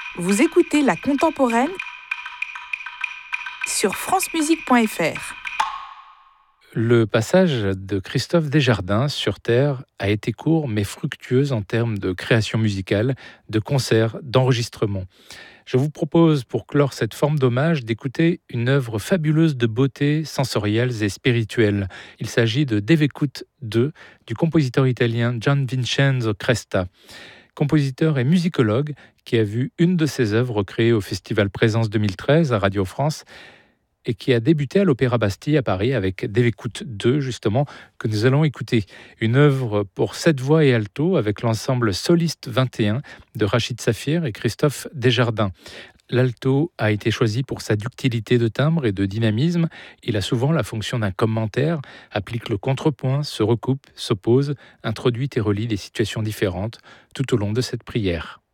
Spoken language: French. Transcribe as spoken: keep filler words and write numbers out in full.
Vous écoutez La Contemporaine sur francemusique point f r. Le passage de Christophe Desjardins sur Terre a été court mais fructueux en termes de création musicale, de concerts, d'enregistrements. Je vous propose, pour clore cette forme d'hommage, d'écouter une œuvre fabuleuse de beauté sensorielles et spirituelle. Il s'agit de Devekut deux du compositeur italien Gian Vincenzo Cresta, compositeur et musicologue qui a vu une de ses œuvres créées au Festival Présence deux mille treize à Radio France et qui a débuté à l'Opéra Bastille à Paris avec Devekut deux, justement, que nous allons écouter. Une œuvre pour sept voix et alto avec l'ensemble Soliste vingt et un de Rachid Safir et Christophe Desjardins. L'alto a été choisi pour sa ductilité de timbre et de dynamisme. Il a souvent la fonction d'un commentaire, applique le contrepoint, se recoupe, s'oppose, introduit et relie des situations différentes tout au long de cette prière.